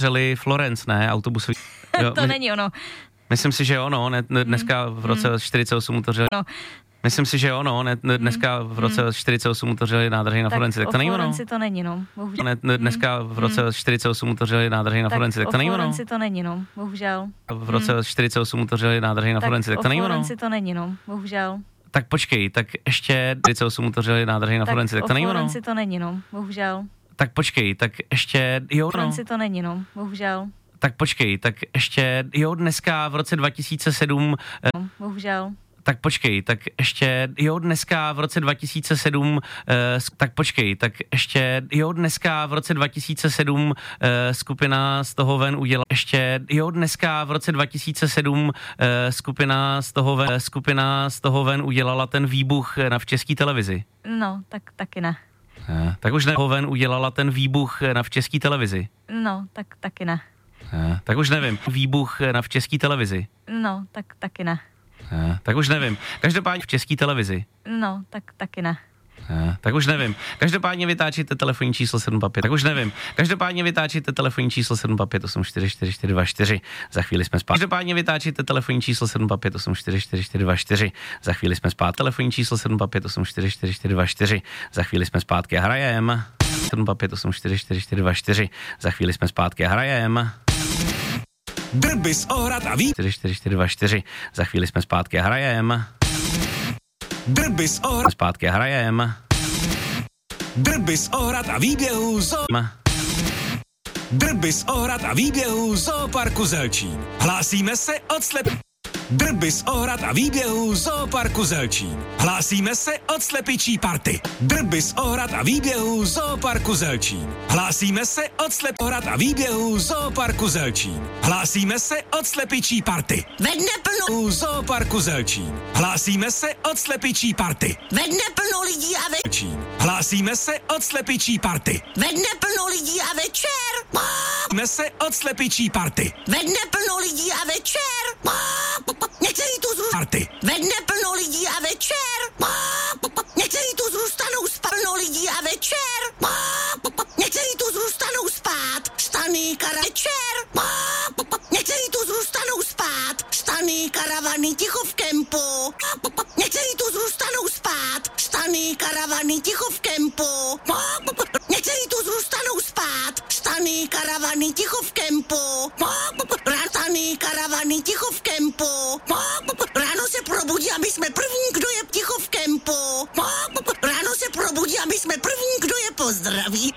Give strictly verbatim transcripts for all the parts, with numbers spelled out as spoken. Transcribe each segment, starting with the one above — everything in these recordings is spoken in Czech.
otevřeli Florence, ne? Autobusový. Jo, to my, není ono. Myslím si, že jo, no. Ne, dneska v roce mm. čtyřicet osm otevřeli. No. Myslím si, že jo, no. Ne, dneska v roce mm. čtyřicet osm otevřeli nádraží na Florenci. Tak to není ono. Florenci to není, no. Bohužel. Ne, dneska v roce mm. čtyřicet osm otevřeli nádraží na Florenci. Tak to není ono. Florenci to není, no. Bohužel. V roce mm. čtyřicet osm otevřeli nádraží na Florenci. Tak to není ono. Florenci to není, no. Bohužel. Tak počkej, tak ještě čtyřicet osm otevřeli nádraží na Florenci. Tak to není ono. Florenci to není, no. Bohužel. Tak počkej, tak ještě jo, no. Florenci to není, no. Bohužel. Tak počkej, tak ještě jo, dneska v roce dva tisíce sedm. No, bohužel. Tak počkej, tak ještě jo, dneska v roce dva tisíce sedm. Eh, tak počkej, tak ještě jo, dneska v roce dva tisíce sedm eh, skupina z toho ven udělala. Ještě jo, dneska v roce dva tisíce sedm eh, skupina z toho ven, skupina z toho ven udělala ten výbuch na v České televizi. No, tak taky ne. Eh, tak už ne. Ven udělala ten výbuch na v České televizi. No, tak taky ne. Eh, tak už nevím. Výbuch na v České televizi. No, tak taky ne. Eh, tak už nevím. Každopádně v České televizi. No, tak taky ne. Eh, tak už nevím. Každopádně vytáčíte telefonní číslo sedm pět. Tak už nevím. Každopádně vytáčíte telefonní číslo sedm pět osm čtyři čtyři čtyři dva čtyři. Za chvíli jsme zpátky. Každopádně vytáčíte telefonní číslo sedm pět osm čtyři čtyři čtyři dva čtyři. Za chvíli jsme zpátky. Telefonní číslo sedm pět osm čtyři čtyři čtyři dva čtyři. Za chvíli jsme zpátky a hrajem. sedm pět osm čtyři čtyři čtyři dva čtyři. Za chvíli jsme zpátky a hrajem. Drby z Ohrad a Výběhů. čtyři čtyři čtyři dva čtyři. Za chvíli jsme zpátky a hrajem. Drby z Ohrad. Zpátky a hrajem. Drby z Ohrad a Výběhů zoo. Drby z Ohrad a Výběhů Zooparku Zelčín. Hlásíme se od slep... Drby z Ohrad a Výběhů Zooparku Zelčín. Hlásíme se od slepičí party. Drby z Ohrad a Výběhů Zooparku Zelčín. Hlásíme se od slep... Ohrad a Výběhů Zooparku Zelčín. Hlásíme se od slepičí party. Ve dne plno... Zooparku Zelčín. Hlásíme se od slepičí party. Ve dne plno lidí a ve... Hlásíme se od slepičí party. Ve dne plno lidí a večer. Hlásíme se od slepičí party. Ve dne plno lidí a večer. Některý tu zůstanou party. Ve dne plno lidí a večer. Některý tu zůstanou spát. Plno lidí a večer. Některý tu zůstanou spát. Štany kara večer. Některý tu zůstanou spát. Štany karavany ticho v kempu. Některý tu zůstanou spát. Štany karavany ticho v kempu. Některý tu zůstanou spát. Štany karavany ticho v kempu. Štany karavany ticho v kempu. Ráno se probudí a my jsme první, kdo je ticho v kempu. Ráno se probudí a my jsme první, kdo je pozdraví.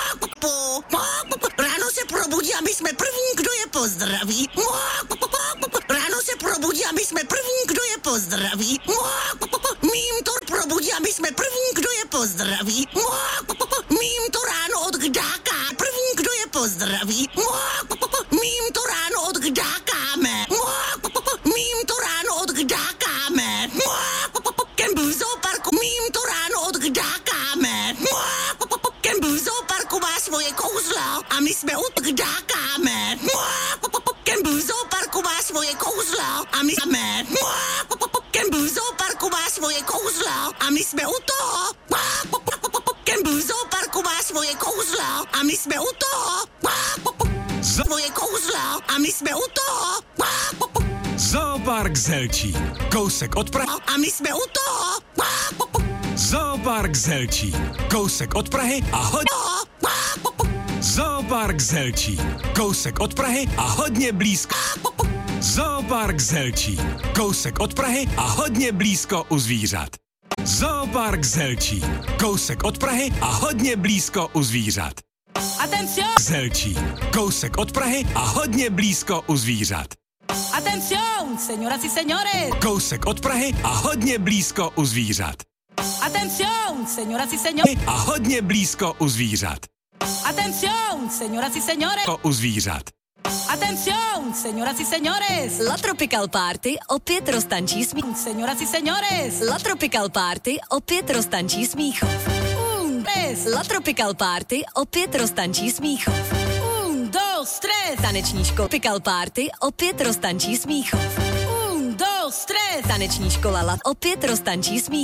Ráno se probudí a my jsme první, kdo je pozdraví. Ráno se probudí a my jsme první, kdo je pozdraví. Mím to probudí a my jsme první, kdo je pozdraví. Mím to ráno od Gdáka, první, kdo je pozdraví. Mím to ráno od Gdákáme. Mím to ráno od Gdákáme. Kemp v zooparku. Mím to ráno od Gdákáme. Kemp v zooparku má svoje kouzla a my jsme od Gdákáme. Kemp v zooparku má svoje kouzla a my jsme. Kemp v zooparku má svoje kouzla a my jsme u toho. Kemp v zooparku má svoje kouzla a my jsme u toho. Svoje kouzla a my jsme u toho. Zoopark Zelčín. Kousek od Prahy. A my jsme u toho. Zoopark Zelčín. Kousek od Prahy a hodně. Zoopark Zelčín. Kousek od Prahy a hodně blízko. Zoopark Zelčín. Kousek od Prahy a hodně blízko u zvířat. Zoopark Zelčín. Kousek od Prahy a hodně blízko u zvířat. Atención! Zelčín. Kousek od Prahy a hodně blízko u zvířat. Atención, señoras y señores! Kousek od Prahy a hodně blízko u zvířat. Atención, señoras y señores! A hodně blízko u zvířat. Atención, señoras y señores! U zvířat. Atención, señoras y señores! La Tropical Party opět roztančí smích. Señoras y señores! La Tropical Party opět roztančí Smíchov. Un, tres! La Tropical Party opět roztančí Smíchov. Un, dos, tres! Taneční škola Tropical Party opět roztančí Smíchov. Un, dos, tres! Taneční škola La opět roztančí Smíchov.